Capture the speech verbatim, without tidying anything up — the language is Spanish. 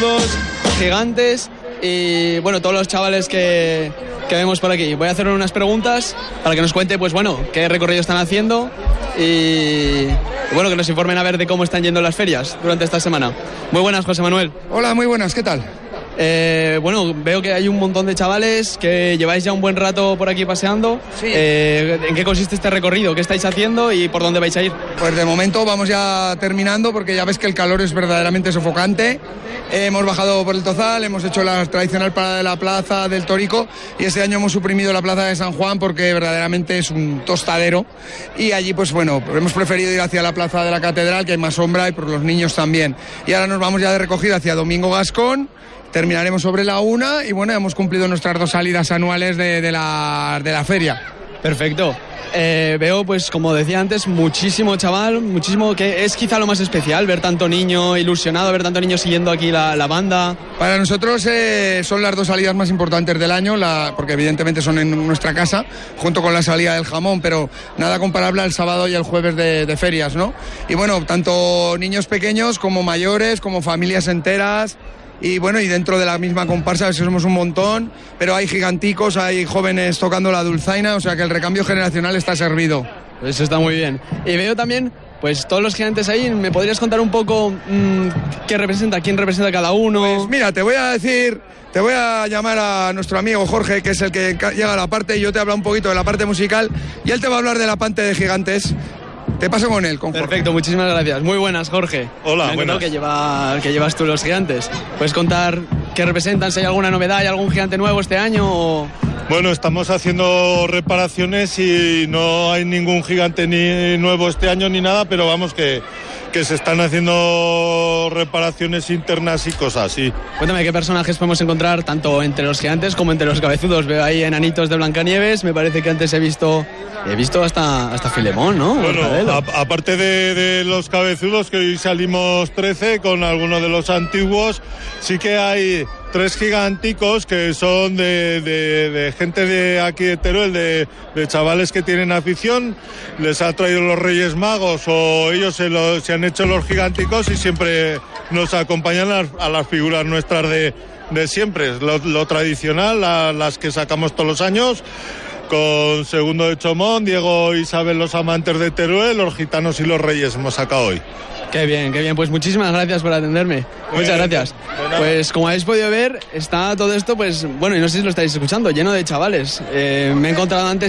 cabezudos, gigantes y bueno, todos los chavales que, que vemos por aquí. Voy a hacer unas preguntas para que nos cuente, pues bueno, qué recorrido están haciendo y bueno, que nos informen a ver de cómo están yendo las ferias durante esta semana. Muy buenas, José Manuel. Hola, muy buenas, ¿qué tal? Eh, bueno, veo que hay un montón de chavales que lleváis ya un buen rato por aquí paseando. Sí. Eh, ¿En qué consiste este recorrido? ¿Qué estáis haciendo y por dónde vais a ir? Pues de momento vamos ya terminando porque ya ves que el calor es verdaderamente sofocante. Eh, hemos bajado por el Tozal, hemos hecho la tradicional parada de la Plaza del Torico y este año hemos suprimido la Plaza de San Juan porque verdaderamente es un tostadero y allí pues bueno, hemos preferido ir hacia la Plaza de la Catedral, que hay más sombra, y por los niños también. Y ahora nos vamos ya de recogida hacia Domingo Gascón. Terminaremos sobre la una y bueno, hemos cumplido nuestras dos salidas anuales de, de, la, de la feria. Perfecto. Eh, veo, pues como decía antes, muchísimo chaval, muchísimo, que es quizá lo más especial, ver tanto niño ilusionado, ver tanto niño siguiendo aquí la, la banda. Para nosotros eh, son las dos salidas más importantes del año, la, porque evidentemente son en nuestra casa, junto con la salida del jamón, pero nada comparable al sábado y el jueves de, de ferias, ¿no? Y bueno, tanto niños pequeños como mayores, como familias enteras. Y bueno, y dentro de la misma comparsa, a ver si somos un montón, pero hay giganticos, hay jóvenes tocando la dulzaina, o sea que el recambio generacional está servido. Eso está muy bien. Y veo también, pues todos los gigantes ahí, ¿me podrías contar un poco mmm, qué representa, quién representa cada uno? Pues mira, te voy a decir, te voy a llamar a nuestro amigo Jorge, que es el que llega a la parte, y yo te hablo un poquito de la parte musical, y él te va a hablar de la parte de gigantes. Te paso con él, con Jorge. Perfecto, muchísimas gracias. Muy buenas, Jorge. Hola, buenas. Que, lleva, que llevas tú los gigantes. ¿Puedes contar qué representan? Si hay alguna novedad, ¿hay algún gigante nuevo este año? O... Bueno, estamos haciendo reparaciones y no hay ningún gigante ni nuevo este año ni nada, pero vamos que, que se están haciendo reparaciones internas y cosas, sí. Cuéntame, ¿qué personajes podemos encontrar tanto entre los gigantes como entre los cabezudos? Veo ahí enanitos de Blancanieves, me parece que antes he visto he visto hasta, hasta Filemón, ¿no? Bueno, a, aparte de, de los cabezudos, que hoy salimos trece con algunos de los antiguos, sí que hay tres giganticos que son de, de, de gente de aquí de Teruel, de, de chavales que tienen afición, les ha traído los Reyes Magos o ellos se, lo, se han hecho los giganticos y siempre nos acompañan a, a las figuras nuestras de, de siempre, lo, lo tradicional, a las que sacamos todos los años, con Segundo de Chomón, Diego e Isabel, los amantes de Teruel, los gitanos y los reyes hemos sacado hoy. Qué bien, qué bien. Pues muchísimas gracias por atenderme. Muchas gracias. Pues como habéis podido ver, está todo esto, pues bueno, y no sé si lo estáis escuchando, lleno de chavales. Eh, me he encontrado antes